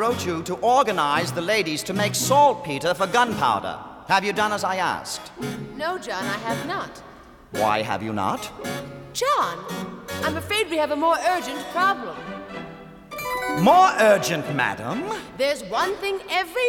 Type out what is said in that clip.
wrote you to organize the ladies to make saltpeter for gunpowder. Have you done as I asked? No, John, I have not. Why have you not? John, I'm afraid we have a more urgent problem. More urgent, madam. There's one thing every